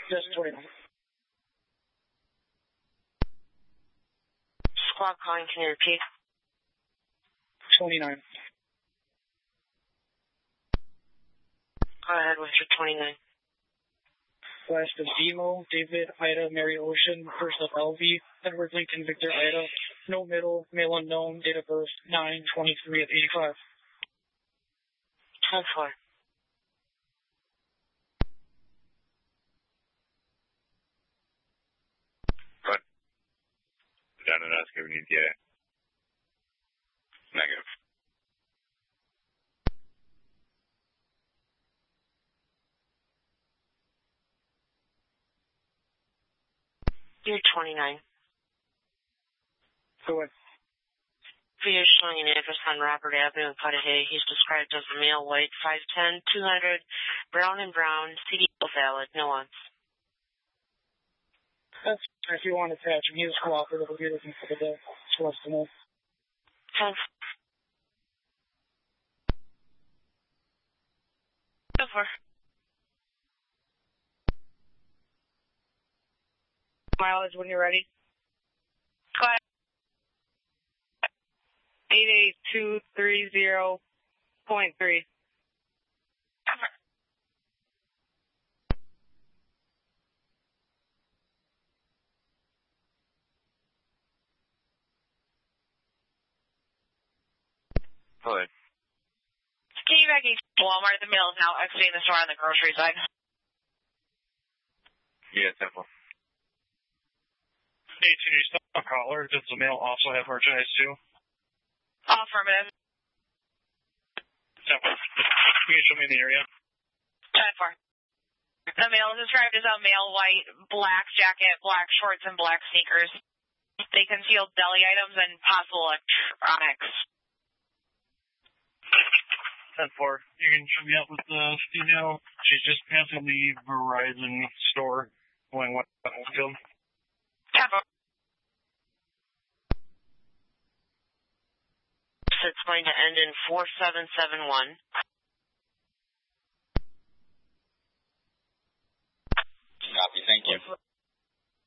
Just 29. Squad calling, can you repeat? 29. Go ahead with your 29. Last of Demo, David, Ida, Mary Ocean, first of LV, Edward Lincoln, Victor, Ida, no middle, male unknown, date of birth 9/23 of 85. 10-4. Good. Down and ask if we need to get it. Negative. You're 29. So what? Video showing an address on Robert Avenue in Cudahy. He's described as a male, white, 5'10", 200, brown and brown, CDL valid, no odds. That's if you want to attach him. He is cooperative. We'll be looking for the day. It's less than this. 10. 4. Mileage when you're ready. Go ahead. 88230.3. Go ahead. Steve, I gave Walmart. The mail is now exiting the store on the grocery side. Yeah, 10-4. 18, you still a caller? Does the mail also have merchandise too? Affirmative. 10-4. Can you show me in the area? 10-4. The mail is described as a male, white, black jacket, black shorts, and black sneakers. They concealed deli items and possible electronics. 10-4. You can show me up with the female. She's just passing the Verizon store going west Oakfield. 10-4. It's going to end in 4771. Copy, thank you.